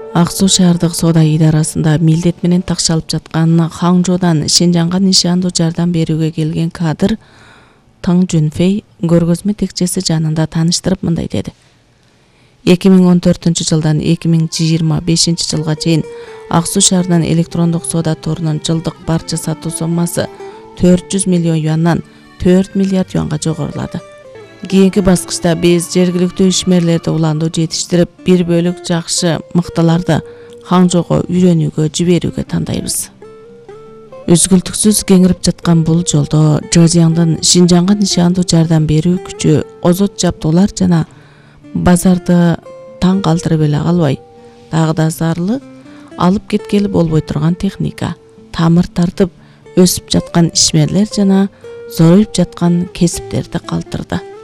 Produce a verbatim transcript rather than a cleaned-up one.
Ак Суу шаардык соода идарасында милдет менен такшалып жаткан Хаңжодан Шинжаңга нишандуу жардам берүүгө келген кадр Таң Жүнфэй көргөзмө текчеси жанында тааныштырып мындай деди. эки миң он төртүнчү жылдан эки миң жыйырма бешинчи жылга чейин Ак Суу шаарынын электрондук соода торунун жылдык барча сатуу соммасы төрт жүз миллион юандан төрт миллиард юанга жогорулады. Кийинки баскычта биз жергиликтүү ишмерлерди уландуу жетиштирип, бир бөлүк жакшы мыктыларды Хаңжоого үйрөнүүгө жиберүүгө тандайбыз. Үзгүлтүксүз кеңирип жаткан бул жолдо Жожьяңдын Шинжаңга нишандуу жардам берүү күчү, озот жабдуулар жана базарды таң калтырып эле калбай, дагы да зарлы алып кеткели болбой турган техника, тамыр тартып өсүп жаткан ишмерлер жана зороюп жаткан кесиптерди калтырды.